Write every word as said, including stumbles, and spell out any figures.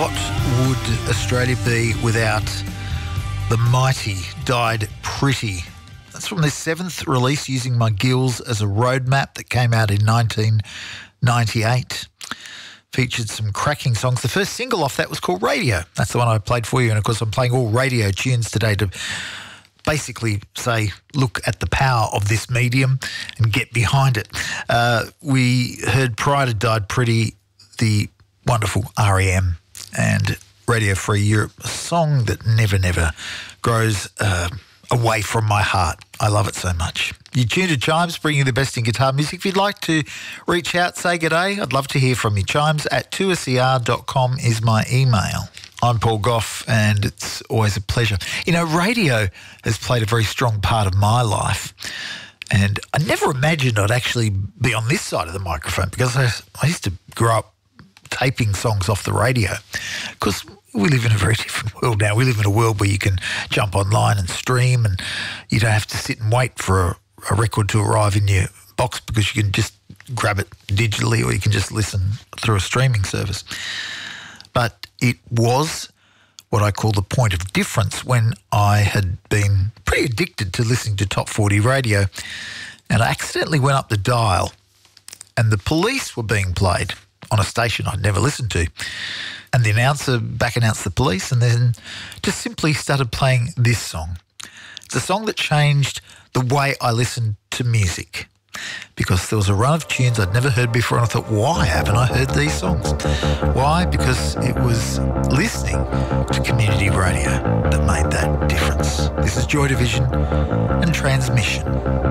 What would Australia be without the mighty Died Pretty? That's from their seventh release, Using My Gills as a Roadmap, that came out in nineteen ninety-eight. Featured some cracking songs. The first single off that was called Radio. That's the one I played for you. And, of course, I'm playing all radio tunes today to basically say, look at the power of this medium and get behind it. Uh, we heard prior to Died Pretty the wonderful R E M and Radio Free Europe, a song that never, never grows uh, away from my heart. I love it so much. You tuned to Chimes, bringing you the best in guitar music. If you'd like to reach out, say g'day, I'd love to hear from you. Chimes at two s e r dot com is my email. I'm Paul Gough, and it's always a pleasure. You know, radio has played a very strong part of my life, and I never imagined I'd actually be on this side of the microphone, because I, I used to grow up taping songs off the radio. Because we live in a very different world now. We live in a world where you can jump online and stream, and you don't have to sit and wait for a, a record to arrive in your box, because you can just grab it digitally, or you can just listen through a streaming service. But it was what I call the point of difference when I had been pretty addicted to listening to top forty radio, and I accidentally went up the dial, and the Police were being played on a station I'd never listened to. And the announcer back announced the Police, and then just simply started playing this song. It's a song that changed the way I listened to music, because there was a run of tunes I'd never heard before, and I thought, why haven't I heard these songs? Why? Because it was listening to community radio that made that difference. This is Joy Division and Transmission.